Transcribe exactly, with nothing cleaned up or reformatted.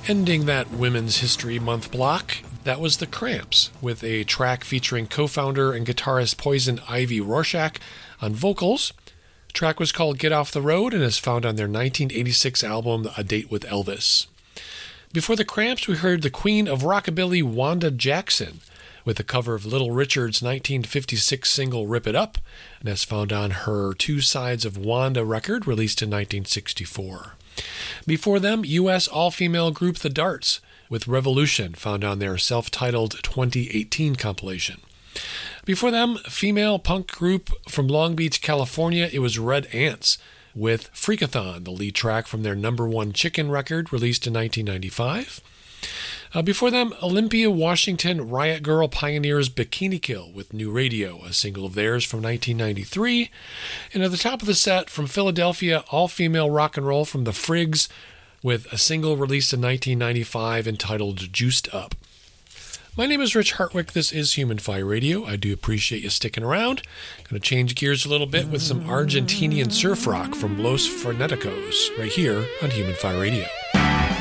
Ending that Women's History Month block, that was The Cramps, with a track featuring co-founder and guitarist Poison Ivy Rorschach on vocals. The track was called Get Off the Road and is found on their nineteen eighty-six album A Date with Elvis. Before The Cramps, we heard the Queen of Rockabilly Wanda Jackson with a cover of Little Richard's nineteen fifty-six single Rip It Up, and that's found on her Two Sides of Wanda record released in nineteen sixty-four. Before them, U S all-female group The Darts with Revolution, found on their self-titled twenty eighteen compilation. Before them, female punk group from Long Beach, California, it was Red Ants with Freakathon, the lead track from their number one Chicken record released in nineteen ninety-five. Uh, before them, Olympia, Washington, Riot Girl Pioneers Bikini Kill with New Radio, a single of theirs from nineteen ninety-three. And at the top of the set, from Philadelphia, all-female rock and roll from the Frigs with a single released in nineteen ninety-five entitled Juiced Up. My name is Rich Hartwick. This is Human Fi Radio. I do appreciate you sticking around. Going to change gears a little bit with some Argentinian surf rock from Los Freneticos right here on Human Fi Radio.